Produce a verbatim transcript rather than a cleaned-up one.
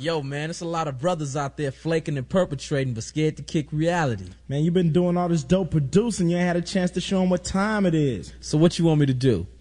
Yo, man, it's a lot of brothers out there flaking and perpetrating but scared to kick reality. Man, you been doing all this dope producing. You ain't had a chance to show them what time it is. So what you want me to do?